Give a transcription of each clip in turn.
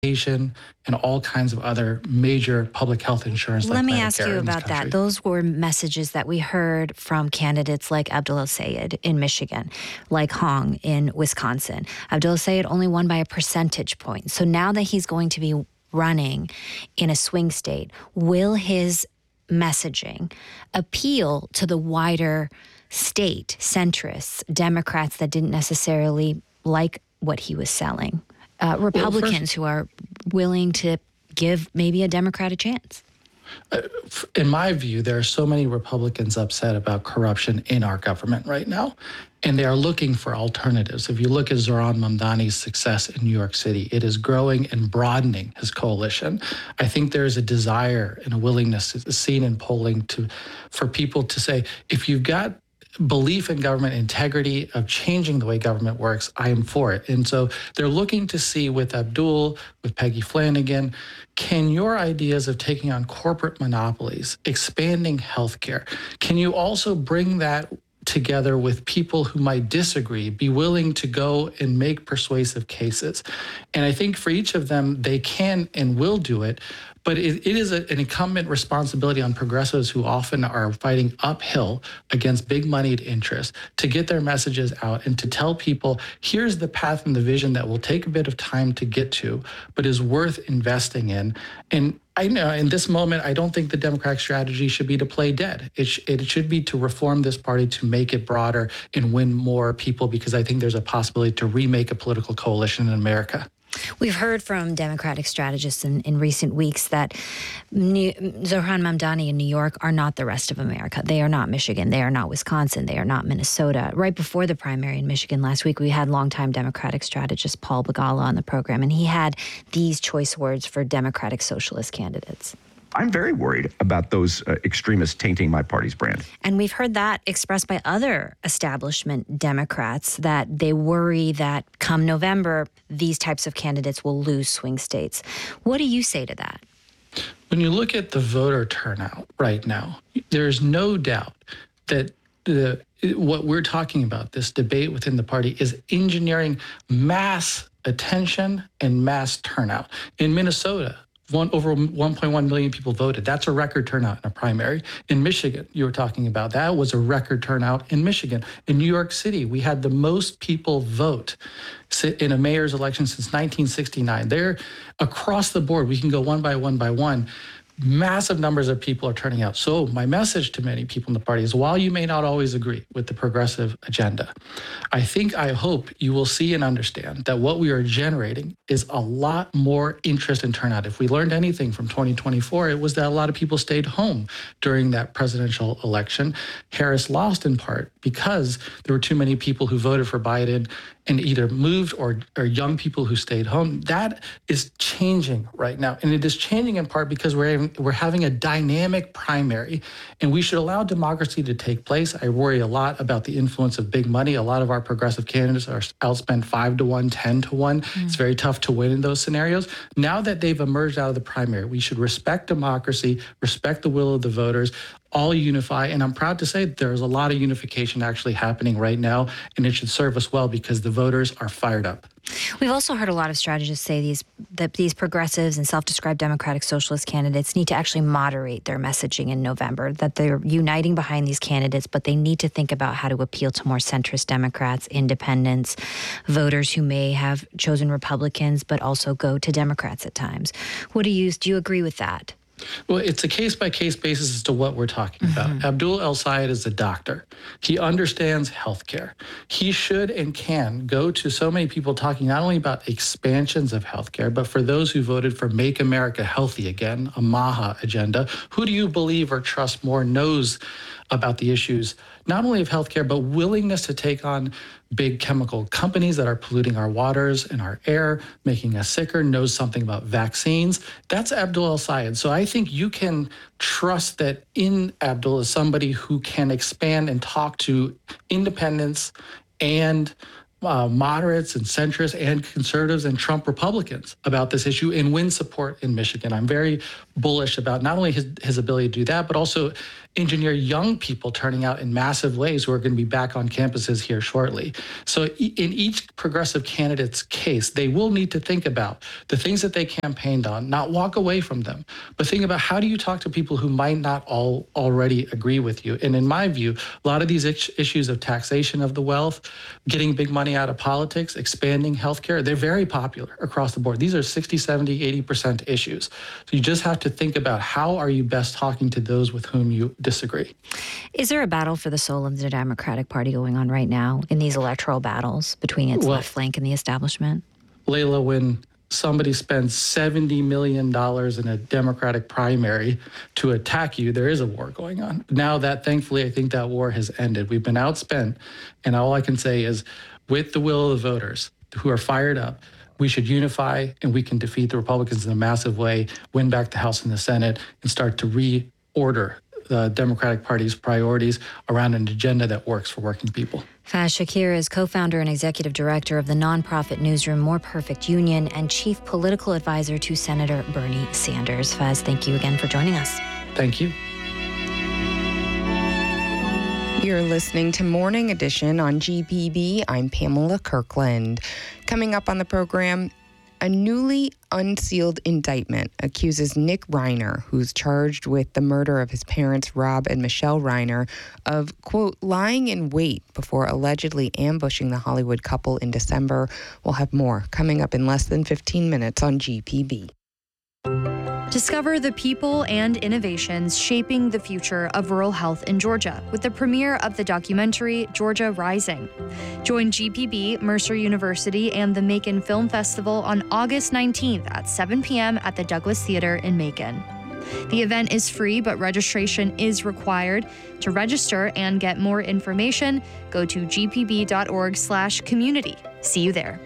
education, and all kinds of other major public health insurance. Let like me Medicare ask you in this about that. country. Those were messages that we heard from candidates like Abdul El-Sayed in Michigan, like Hong in Wisconsin. Abdul El-Sayed only won by a percentage point. So now that he's going to be running in a swing state, will his messaging appeal to the wider state centrists, Democrats that didn't necessarily like what he was selling, Republicans who are willing to give maybe a Democrat a chance? In my view, there are so many Republicans upset about corruption in our government right now, and they are looking for alternatives. If you look at Zohran Mamdani's success in New York City, it is growing and broadening his coalition. I think there is a desire and a willingness seen in polling for people to say, if you've got belief in government integrity, of changing the way government works, I am for it. And so they're looking to see with Abdul, with Peggy Flanagan, can your ideas of taking on corporate monopolies, expanding healthcare, can you also bring that together with people who might disagree, be willing to go and make persuasive cases? And I think for each of them, they can and will do it. But it is an incumbent responsibility on progressives who often are fighting uphill against big moneyed interests to get their messages out and to tell people, here's the path and the vision that will take a bit of time to get to, but is worth investing in. And I know in this moment, I don't think the Democratic strategy should be to play dead. It should be to reform this party, to make it broader and win more people, because I think there's a possibility to remake a political coalition in America. We've heard from Democratic strategists in recent weeks that Zohran Mamdani in New York are not the rest of America. They are not Michigan. They are not Wisconsin. They are not Minnesota. Right before the primary in Michigan last week, we had longtime Democratic strategist Paul Begala on the program, and he had these choice words for Democratic socialist candidates. I'm very worried about those extremists tainting my party's brand. And we've heard that expressed by other establishment Democrats, that they worry that come November, these types of candidates will lose swing states. What do you say to that? When you look at the voter turnout right now, there's no doubt that what we're talking about, this debate within the party, is engineering mass attention and mass turnout. In Minnesota, over 1.1 million people voted. That's a record turnout in a primary. In Michigan, you were talking about, that was a record turnout in Michigan. In New York City, we had the most people vote in a mayor's election since 1969. They're across the board. We can go one by one. Massive numbers of people are turning out. So my message to many people in the party is, while you may not always agree with the progressive agenda, I hope you will see and understand that what we are generating is a lot more interest and turnout. If we learned anything from 2024, it was that a lot of people stayed home during that presidential election. Harris lost in part because there were too many people who voted for Biden and either moved or young people who stayed home. That is changing right now. And it is changing in part because we're having a dynamic primary, and we should allow democracy to take place. I worry a lot about the influence of big money. A lot of our progressive candidates are outspent 5-1, 10-1. It's very tough to win in those scenarios. Now that they've emerged out of the primary, we should respect democracy, respect the will of the voters, all unify. And I'm proud to say that there's a lot of unification actually happening right now, and it should serve us well because the voters are fired up. We've also heard a lot of strategists say that these progressives and self-described Democratic Socialist candidates need to actually moderate their messaging in November, that they're uniting behind these candidates, but they need to think about how to appeal to more centrist Democrats, independents, voters who may have chosen Republicans, but also go to Democrats at times. Do you agree with that? Well, it's a case-by-case basis as to what we're talking about. Abdul El-Sayed is a doctor. He understands healthcare. He should and can go to so many people talking not only about expansions of healthcare, but for those who voted for Make America Healthy Again, a MAHA agenda. Who do you believe or trust more knows about the issues, not only of healthcare, but willingness to take on big chemical companies that are polluting our waters and our air, making us sicker, knows something about vaccines? That's Abdul El-Sayed. So I think you can trust that in Abdul is somebody who can expand and talk to independents and moderates and centrists and conservatives and Trump Republicans about this issue and win support in Michigan. I'm very bullish about not only his ability to do that, but also engineer young people turning out in massive ways who are going to be back on campuses here shortly. So in each progressive candidate's case, they will need to think about the things that they campaigned on, not walk away from them, but think about how do you talk to people who might not all already agree with you. And in my view, a lot of these issues of taxation of the wealth, getting big money out of politics, expanding healthcare, they're very popular across the board. These are 60, 70, 80% issues. So you just have to think about how are you best talking to those with whom you disagree. Is there a battle for the soul of the Democratic Party going on right now in these electoral battles between its left flank and the establishment? Layla, when somebody spends $70 million in a Democratic primary to attack you, there is a war going on. Now that, thankfully, I think that war has ended. We've been outspent, and all I can say is with the will of the voters who are fired up, we should unify and we can defeat the Republicans in a massive way, win back the House and the Senate, and start to reorder the Democratic Party's priorities around an agenda that works for working people. Faz Shakir is co-founder and executive director of the nonprofit newsroom More Perfect Union and chief political advisor to Senator Bernie Sanders. Faz, thank you again for joining us. Thank you. You're listening to Morning Edition on GPB. I'm Pamela Kirkland. Coming up on the program, a newly unsealed indictment accuses Nick Reiner, who's charged with the murder of his parents, Rob and Michelle Reiner, of, quote, lying in wait before allegedly ambushing the Hollywood couple in December. We'll have more coming up in less than 15 minutes on GPB. Discover the people and innovations shaping the future of rural health in Georgia with the premiere of the documentary Georgia Rising. Join GPB, Mercer University, and the Macon Film Festival on August 19th at 7 p.m. at the Douglas Theater in Macon. The event is free, but registration is required. To register and get more information, go to gpb.org/community. See you there.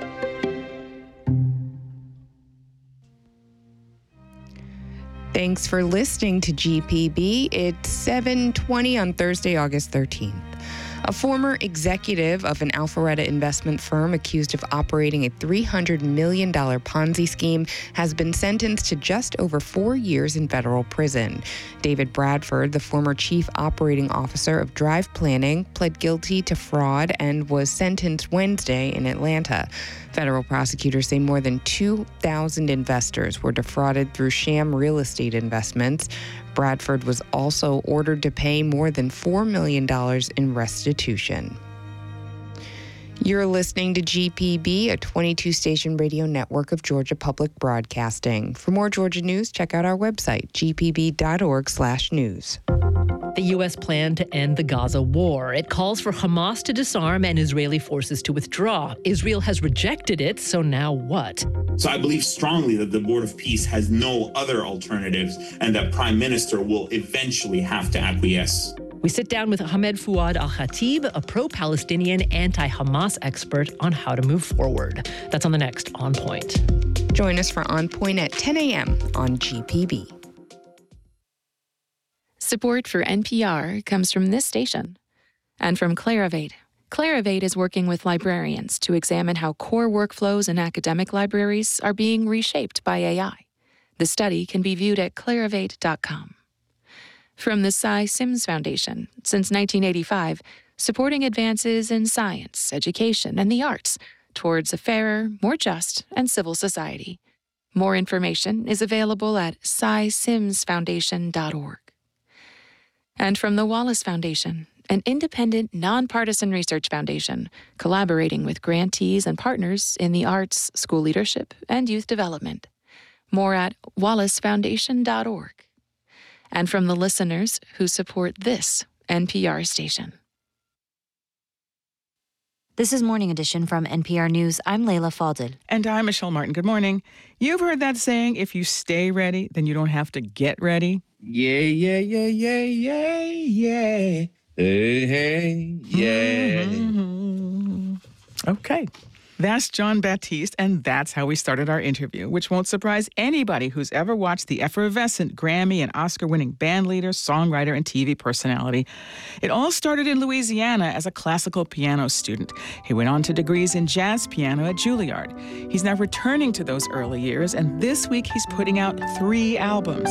Thanks for listening to GPB. It's 7:20 on Thursday, August 13th. A former executive of an Alpharetta investment firm accused of operating a $300 million Ponzi scheme has been sentenced to just over 4 years in federal prison. David Bradford, the former chief operating officer of Drive Planning, pled guilty to fraud and was sentenced Wednesday in Atlanta. Federal prosecutors say more than 2,000 investors were defrauded through sham real estate investments. Bradford was also ordered to pay more than $4 million in restitution. You're listening to GPB, a 22-station radio network of Georgia Public Broadcasting. For more Georgia news, check out our website, gpb.org/news. The U.S. plan to end the Gaza war. It calls for Hamas to disarm and Israeli forces to withdraw. Israel has rejected it, so now what? So I believe strongly that the Board of Peace has no other alternatives and that Prime Minister will eventually have to acquiesce. We sit down with Ahmed Fouad Al-Khatib, a pro-Palestinian anti-Hamas expert on how to move forward. That's on the next On Point. Join us for On Point at 10 a.m. on GPB. Support for NPR comes from this station and from Clarivate. Clarivate is working with librarians to examine how core workflows in academic libraries are being reshaped by AI. The study can be viewed at clarivate.com. From the Cy Sims Foundation, since 1985, supporting advances in science, education, and the arts towards a fairer, more just, and civil society. More information is available at cysimsfoundation.org. And from the Wallace Foundation, an independent, nonpartisan research foundation collaborating with grantees and partners in the arts, school leadership, and youth development. More at wallacefoundation.org. And from the listeners who support this NPR station. This is Morning Edition from NPR News. I'm Layla Fadel. And I'm Michelle Martin. Good morning. You've heard that saying, if you stay ready, then you don't have to get ready. Yeah, yeah, yeah, yeah, yeah, yeah. Hey, hey, yeah. Mm-hmm. Okay. That's Jon Batiste, and that's how we started our interview, which won't surprise anybody who's ever watched the effervescent Grammy and Oscar-winning bandleader, songwriter, and TV personality. It all started in Louisiana as a classical piano student. He went on to degrees in jazz piano at Juilliard. He's now returning to those early years, and this week he's putting out 3 albums.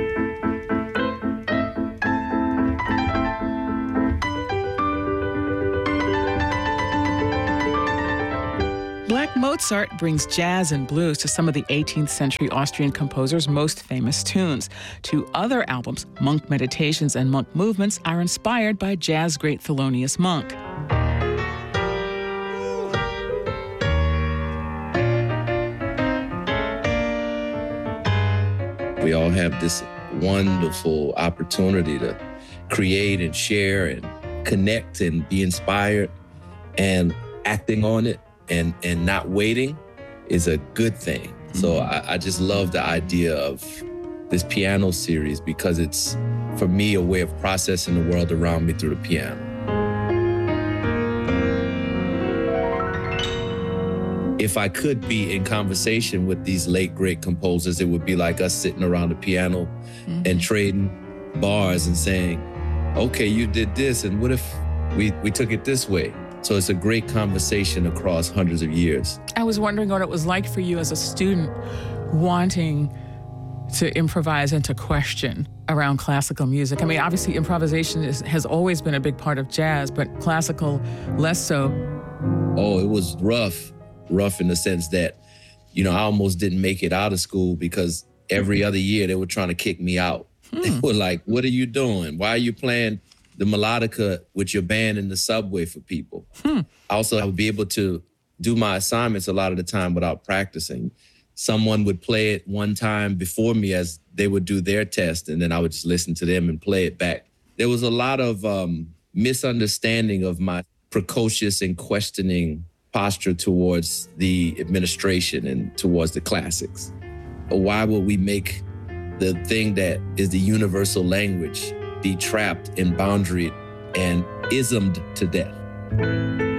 Black Mozart brings jazz and blues to some of the 18th century Austrian composer's most famous tunes. 2 other albums, Monk Meditations and Monk Movements, are inspired by jazz great Thelonious Monk. We all have this wonderful opportunity to create and share and connect and be inspired, and acting on it and not waiting is a good thing. So I just love the idea of this piano series because it's, for me, a way of processing the world around me through the piano. If I could be in conversation with these late, great composers, it would be like us sitting around the piano and trading bars and saying, okay, you did this, and what if we took it this way? So it's a great conversation across hundreds of years. I was wondering what it was like for you as a student wanting to improvise and to question around classical music. I mean, obviously improvisation has always been a big part of jazz, but classical less so. Oh, it was rough in the sense that, I almost didn't make it out of school because every other year they were trying to kick me out. They were like, what are you doing? Why are you playing the melodica with your band in the subway for people? Also, I would be able to do my assignments a lot of the time without practicing. Someone would play it one time before me as they would do their test, and then I would just listen to them and play it back. There was a lot of misunderstanding of my precocious and questioning posture towards the administration and towards the classics. Why would we make the thing that is the universal language be trapped and boundaried and ismed to death?